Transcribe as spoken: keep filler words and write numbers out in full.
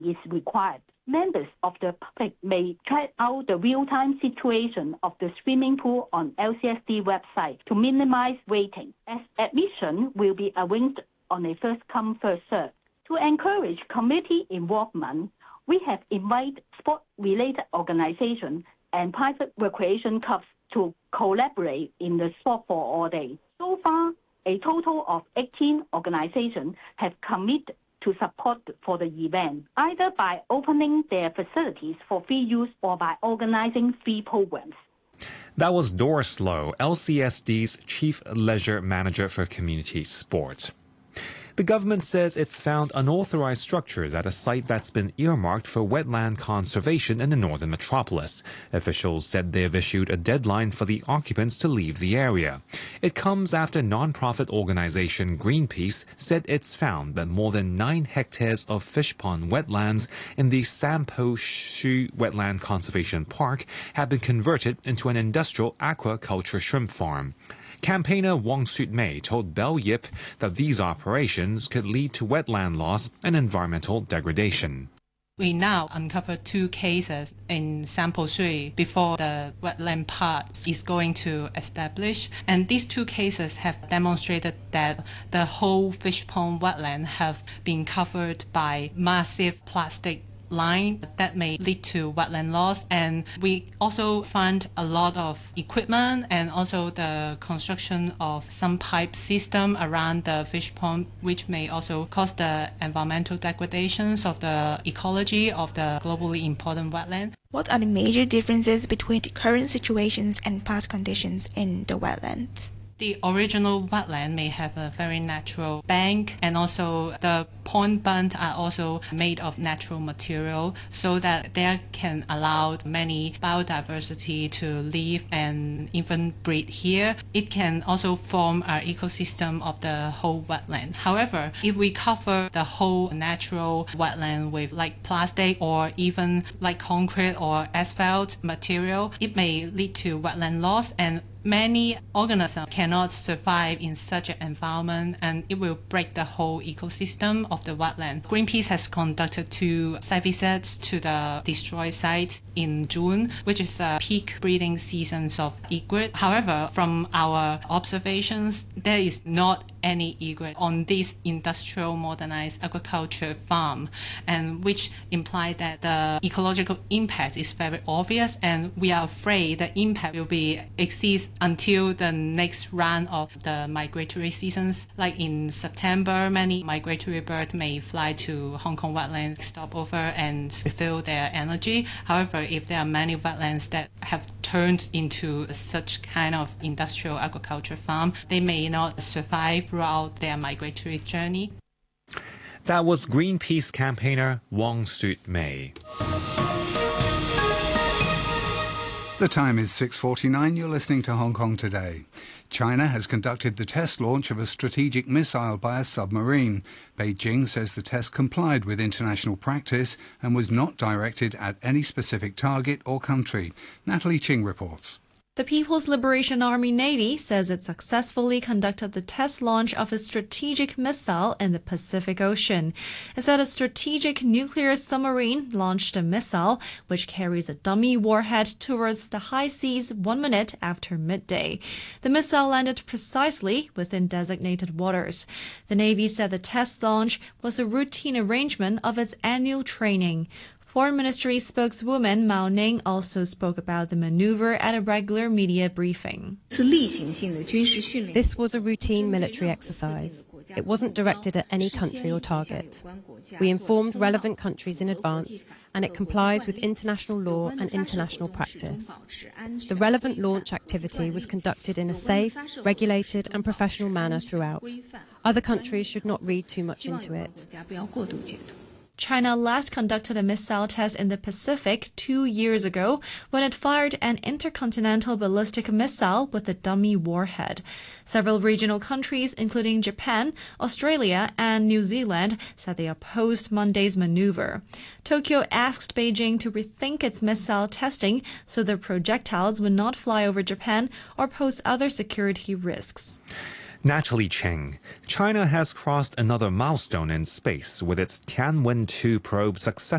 is required. Members of the public may check out the real-time situation of the swimming pool on L C S D website to minimize waiting, as admission will be arranged on a first-come, first-served. To encourage community involvement, we have invited sport-related organizations and private recreation clubs to collaborate in the Sport for All Day. So far, a total of eighteen organizations have committed to support for the event, either by opening their facilities for free use or by organizing free programs. That was Doris Lowe, L C S D's Chief Leisure Manager for Community Sport. The government says it's found unauthorized structures at a site that's been earmarked for wetland conservation in the northern metropolis. Officials said they have issued a deadline for the occupants to leave the area. It comes after non-profit organization Greenpeace said it's found that more than nine hectares of fish pond wetlands in the Sampo Shu Wetland Conservation Park have been converted into an industrial aquaculture shrimp farm. Campaigner Wong Sut-mei told Bell Yip that these operations could lead to wetland loss and environmental degradation. We now uncover two cases in Sampo Shui before the wetland part is going to establish. And these two cases have demonstrated that the whole fish pond wetland have been covered by massive plastic line that may lead to wetland loss. And we also find a lot of equipment and also the construction of some pipe system around the fish pond, which may also cause the environmental degradations of the ecology of the globally important wetland. What are the major differences between the current situations and past conditions in the wetlands? The original wetland may have a very natural bank, and also the pond bund are also made of natural material, so that they can allow many biodiversity to live and even breed here. It can also form an ecosystem of the whole wetland. However, if we cover the whole natural wetland with like plastic or even like concrete or asphalt material, it may lead to wetland loss, and many organisms cannot survive in such an environment, and it will break the whole ecosystem of the wetland. Greenpeace has conducted two site visits to the destroyed site in June, which is a peak breeding seasons of egret. However, from our observations, there is not any egret on this industrial modernized agriculture farm, and which implies that the ecological impact is very obvious, and we are afraid the impact will be exceed until the next round of the migratory seasons. Like in September, many migratory birds may fly to Hong Kong wetlands, stop over and refill their energy. However, if there are many wetlands that have turned into such kind of industrial agriculture farm, they may not survive throughout their migratory journey. That was Greenpeace campaigner Wong Sut-mei. The time is six forty-nine. You're listening to Hong Kong Today. China has conducted the test launch of a strategic missile by a submarine. Beijing says the test complied with international practice and was not directed at any specific target or country. Natalie Ching reports. The People's Liberation Army Navy says it successfully conducted the test launch of a strategic missile in the Pacific Ocean. It said a strategic nuclear submarine launched a missile, which carries a dummy warhead, towards the high seas one minute after midday. The missile landed precisely within designated waters. The Navy said the test launch was a routine arrangement of its annual training. Foreign Ministry spokeswoman Mao Ning also spoke about the maneuver at a regular media briefing. This was a routine military exercise. It wasn't directed at any country or target. We informed relevant countries in advance, and it complies with international law and international practice. The relevant launch activity was conducted in a safe, regulated and professional manner throughout. Other countries should not read too much into it. China last conducted a missile test in the Pacific two years ago when it fired an intercontinental ballistic missile with a dummy warhead. Several regional countries, including Japan, Australia, and New Zealand, said they opposed Monday's maneuver. Tokyo asked Beijing to rethink its missile testing so the projectiles would not fly over Japan or pose other security risks. Natalie Cheng. China has crossed another milestone in space with its Tianwen two probe successfully